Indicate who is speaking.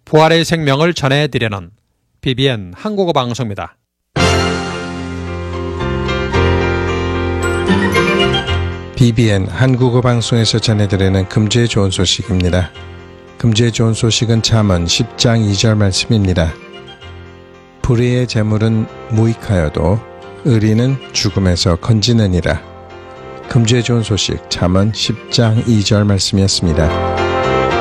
Speaker 1: 부활의 생명을 전해드리는 BBN 한국어 방송입니다.
Speaker 2: BBN 한국어 방송에서 전해드리는 금주의 좋은 소식입니다. 금주의 좋은 소식은 잠언 10장 2절 말씀입니다. 불의의 재물은 무익하여도 의리는 죽음에서 건지느니라. 금주의 좋은 소식 잠언 10장 2절 말씀이었습니다.